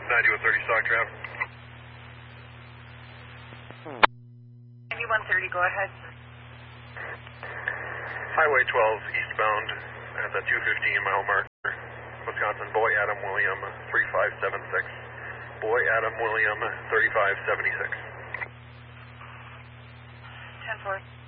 90 with 30 stock traffic. 9130, go ahead. Highway 12 eastbound at the 215 mile marker, Wisconsin, Boy Adam William 3576. Boy Adam William 3576. 10-4.